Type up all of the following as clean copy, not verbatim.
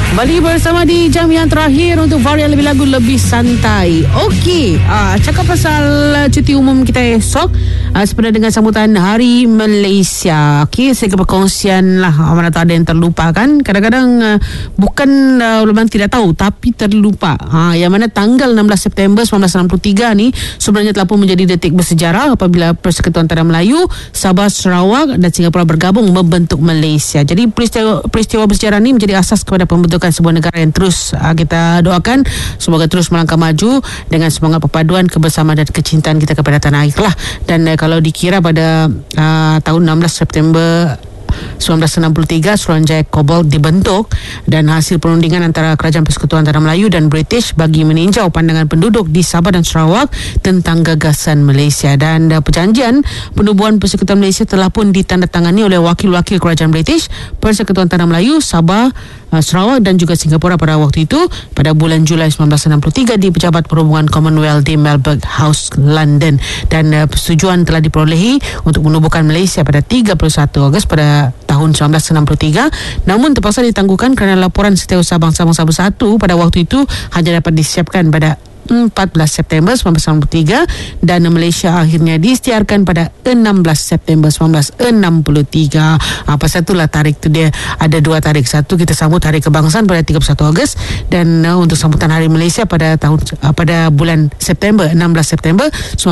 Kembali bersama di jam yang terakhir untuk varian lebih lagu lebih santai. Okey, cakap pasal cuti umum kita esok sebenarnya dengan sambutan Hari Malaysia. Okey, saya perkongsian lah, mana tak ada yang terlupa kan. Kadang-kadang bukan memang tidak tahu tapi terlupa. Yang mana tanggal 16 September 1963 ni sebenarnya telah pun menjadi detik bersejarah apabila Persekutuan Tanah Melayu, Sabah, Sarawak dan Singapura bergabung membentuk Malaysia. Jadi peristiwa bersejarah ni menjadi asas kepada pembentukan sebuah negara yang terus kita doakan semoga terus melangkah maju dengan semangat perpaduan, kebersamaan dan kecintaan kita kepada tanah air lah. Dan kalau dikira pada tahun 16 September 1963 Suruhanjaya Cobalt dibentuk dan hasil perundingan antara Kerajaan Persekutuan Tanah Melayu dan British bagi meninjau pandangan penduduk di Sabah dan Sarawak tentang gagasan Malaysia. Dan perjanjian penubuhan Persekutuan Malaysia telah pun ditandatangani oleh wakil-wakil Kerajaan British, Persekutuan Tanah Melayu, Sabah, Sarawak dan juga Singapura pada waktu itu pada bulan Julai 1963 di Pejabat Perhubungan Commonwealth di Melbourne House, London. Dan persetujuan telah diperolehi untuk menubuhkan Malaysia pada 31 Ogos pada tahun 1963, namun terpaksa ditangguhkan kerana laporan Setiausaha Bangsa-Bangsa Bersatu pada waktu itu hanya dapat disiapkan pada 14 September 1993 dan Malaysia akhirnya diisytiharkan pada 16 September 1963. Pasal itulah tarikh tu dia ada dua tarikh. Satu kita sambut Hari Kebangsaan pada 31 Ogos dan untuk sambutan Hari Malaysia pada bulan September 16 September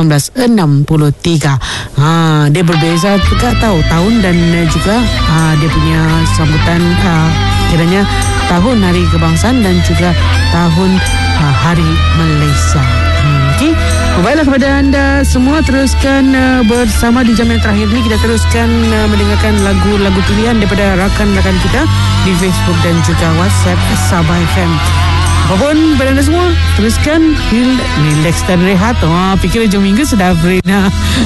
1963. Dia berbeza juga tahu tahun dan juga dia punya sambutan kiranya tahun Hari Kebangsaan dan juga tahun Hari Malaysia. Okey, baiklah kepada anda semua, teruskan bersama di jam yang terakhir ni. Kita teruskan mendengarkan lagu-lagu pilihan daripada rakan-rakan kita di Facebook dan juga WhatsApp Sabah FM. Apapun pada anda semua, teruskan relax dan rehat. Fikir hujung minggu sudah break.